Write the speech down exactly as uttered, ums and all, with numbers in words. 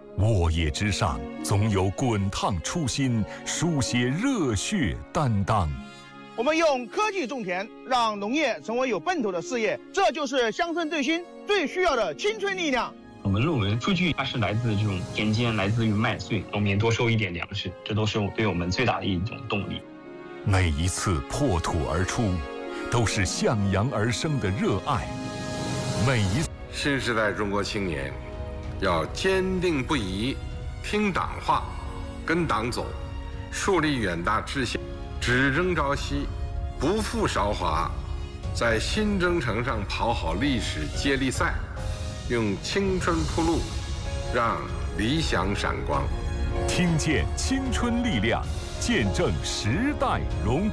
沃野之上，总有滚烫初心，书写热血担当。 我们用科技种田，让农业成为有奔头的事业，这就是乡村振兴最需要的青春力量。 我们认为数据它是来自这种田间，来自于麦穗，农民多收一点粮食，这都是对我们最大的一种动力。 每一次破土而出，都是向阳而生的热爱。每一新时代中国青年要坚定不移听党话，跟党走，树立远大志向，只争朝夕，不负韶华，在新征程上跑好历史接力赛，用青春铺路，让理想闪光。 听见青春力量，见证时代荣光。